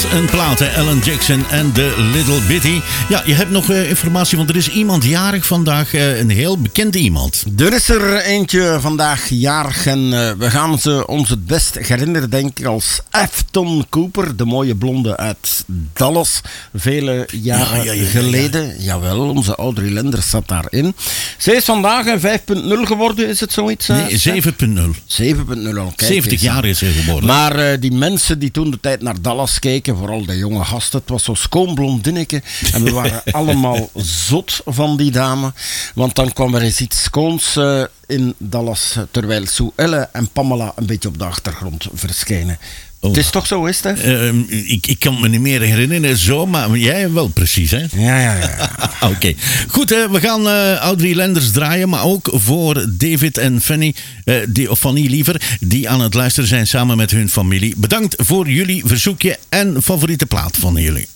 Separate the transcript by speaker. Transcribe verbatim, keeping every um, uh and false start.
Speaker 1: een plaat, hè? Alan Jackson en The Little Bitty. Ja, je hebt nog uh, informatie, want er is iemand jarig vandaag. Uh, een heel bekende iemand.
Speaker 2: Er is er eentje vandaag jarig en uh, we gaan ze ons het best herinneren, denk ik, als Afton Cooper, de mooie blonde uit Dallas. Vele jaren ja, ja, ja, geleden. Ja, ja. Jawel, onze Audrey Lenders zat daarin. Ze is vandaag een vijf punt nul geworden, is het zoiets? Uh,
Speaker 1: nee, zeven punt nul.
Speaker 2: zeven punt nul al. Kijk,
Speaker 1: zeventig jaar is ze geworden.
Speaker 2: Maar uh, die mensen die toen de tijd naar Dallas keken, vooral de jonge gasten, het was zo schoon blondinneke. En we waren allemaal zot van die dame. Want dan kwam er eens iets schoons uh, in Dallas, terwijl Sue Ellen en Pamela een beetje op de achtergrond verschijnen. Oh. Het is toch zo, is het?
Speaker 1: Uh, ik, ik kan me niet meer herinneren zo, maar jij wel precies, hè?
Speaker 2: Ja, ja, ja.
Speaker 1: Oké. Okay. Goed, uh, we gaan uh, Audrey Lenders draaien, maar ook voor David en Fanny, uh, die, of Fanny liever, die aan het luisteren zijn samen met hun familie. Bedankt voor jullie verzoekje en favoriete plaat van jullie.